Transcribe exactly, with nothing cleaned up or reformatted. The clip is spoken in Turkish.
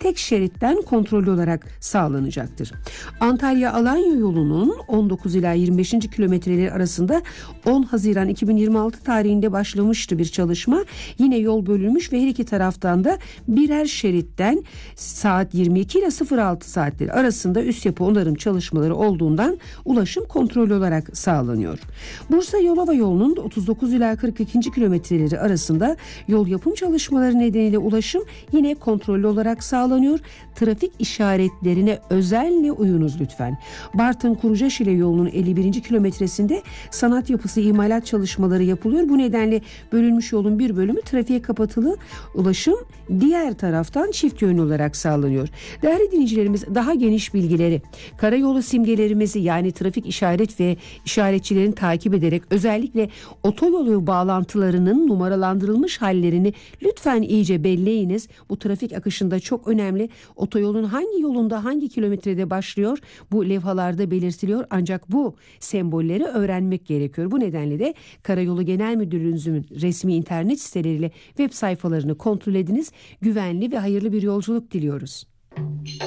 tek şeritten kontrollü olarak sağlanacaktır. Antalya-Alanya yolunun on dokuz ila yirmi beşinci kilometreleri arasında on Haziran iki bin yirmi altı tarihinde başlamıştı bir çalışma. Yine yol bölünmüş ve her iki taraftan da birer şeritten saat yirmi iki ile sıfır altı saatleri arasında üst yapı onarım çalışmaları olduğundan ulaşım kontrollü olarak sağlanıyor. Bursa-Yalova yolunun otuz dokuz ila kırk ikinci kilometreleri arasında yol yapım çalışmaları nedeniyle ulaşım yine kontrollü olarak sağlanıyor. Trafik işaretlerine özenle uyunuz lütfen. Bartın-Kurucaşile yolunun elli birinci kilometresinde sanat yapısı imalat çalışmaları yapılıyor. Bu nedenle bölünmüş yolun bir bölümü trafiğe kapatılı, ulaşım diğer taraftan çift yönlü olarak sağlanıyor. Değerli dinleyicilerimiz, daha geniş bilgileri, karayolu simgelerimizi yani trafik işaret ve işaretçilerini takip ederek özellikle otoyolu bağlantılarının numaralandırılmış hallerini lütfen iyice belleyiniz. Bu trafik akışında çok önemli. Otoyolun hangi yolunda hangi kilometrede başlıyor bu levhalarda belirtiliyor, ancak bu sembolleri öğrenmek gerekiyor. Bu nedenle de Karayolu Genel Müdürlüğümüzün resmi internet siteleriyle web sayfalarını kontrol ediniz. Güvenli ve hayırlı bir yolculuk diliyoruz.